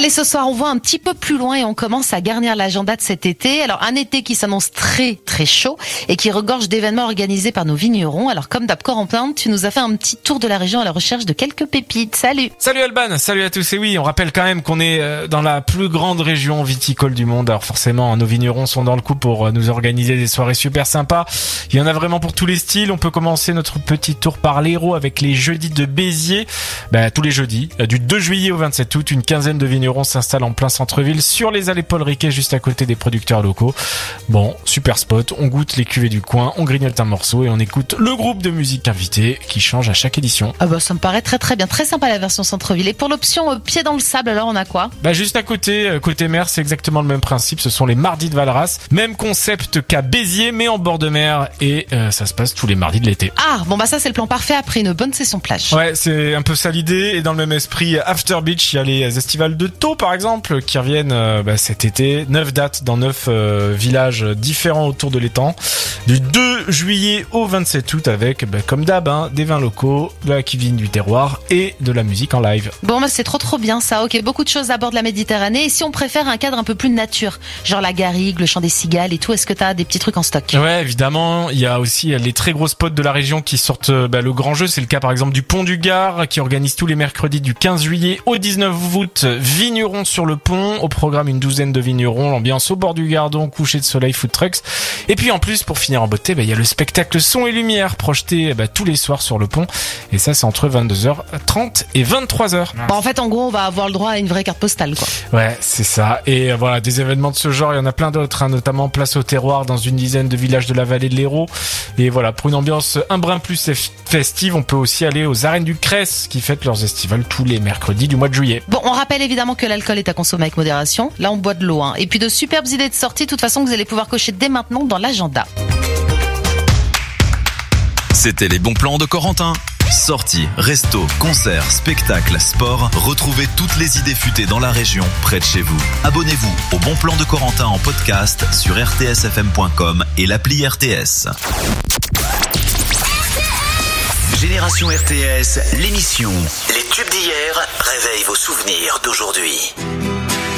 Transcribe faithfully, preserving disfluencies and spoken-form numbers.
Allez, ce soir, on voit un petit peu plus loin et on commence à garnir l'agenda de cet été. Alors, un été qui s'annonce très, très chaud et qui regorge d'événements organisés par nos vignerons. Alors, comme d'hab, Corentin, tu nous as fait un petit tour de la région à la recherche de quelques pépites. Salut! Salut Alban, salut à tous. Et oui, on rappelle quand même qu'on est dans la plus grande région viticole du monde. Alors forcément, nos vignerons sont dans le coup pour nous organiser des soirées super sympas. Il y en a vraiment pour tous les styles. On peut commencer notre petit tour par l'Hérault avec les jeudis de Béziers. Bah, tous les jeudis, du deux juillet au vingt-sept août, une quinzaine de vignerons s'installe en plein centre-ville sur les allées Paul Riquet, juste à côté des producteurs locaux. Bon, super spot, on goûte les cuvées du coin, on grignote un morceau et on écoute le groupe de musique invité qui change à chaque édition. Ah bah ça me paraît très très bien, très sympa la version centre-ville. Et pour l'option euh, pied dans le sable, alors on a quoi? Bah juste à côté, euh, côté mer, c'est exactement le même principe, ce sont les mardis de Valras. Même concept qu'à Béziers, mais en bord de mer et euh, ça se passe tous les mardis de l'été. Ah, bon bah ça c'est le plan parfait après une bonne session plage. Ouais, c'est un peu ça l'idée et dans le même esprit, After Beach, il y a les estivales de Thau par exemple qui reviennent euh, bah, cet été, neuf dates dans neuf euh, villages différents autour de l'étang, du deux juillet au vingt-sept août avec bah, comme d'hab hein, des vins locaux, de la cuisine du terroir et de la musique en live. Bon bah c'est trop trop bien ça, ok, beaucoup de choses à bord de la Méditerranée et si on préfère un cadre un peu plus nature, genre la garrigue, le chant des cigales et tout, est-ce que t'as des petits trucs en stock? Ouais évidemment, il y a aussi les très gros spots de la région qui sortent bah, le grand jeu, c'est le cas par exemple du Pont du Gard qui organise tous les mercredis du quinze juillet au dix-neuf août, vignerons sur le pont, au programme une douzaine de vignerons, l'ambiance au bord du Gardon, coucher de soleil, food trucks. Et puis en plus, pour finir en beauté, bah, il y a le spectacle son et lumière projeté bah, tous les soirs sur le pont. Et ça, c'est entre vingt-deux heures trente et vingt-trois heures. Bon, en fait, en gros, on va avoir le droit à une vraie carte postale, quoi. Ouais, c'est ça. Et euh, voilà, des événements de ce genre, il y en a plein d'autres, hein, notamment Place au Terroir dans une dizaine de villages de la vallée de l'Hérault. Et voilà, pour une ambiance un brin plus festive, on peut aussi aller aux arènes du Cress qui fêtent leurs estivales tous les mercredis du mois de juillet. Bon, on rappelle évidemment que l'alcool est à consommer avec modération. Là, on boit de l'eau, hein. Et puis de superbes idées de sortie, de toute façon, que vous allez pouvoir cocher dès maintenant dans l'agenda. C'était les bons plans de Corentin. Sorties, restos, concerts, spectacles, sport. Retrouvez toutes les idées futées dans la région, près de chez vous. Abonnez-vous au Bon Plan de Corentin en podcast sur r t s f m point com et l'appli R T S. Génération R T S, l'émission. Les tubes d'hier réveillent vos souvenirs d'aujourd'hui.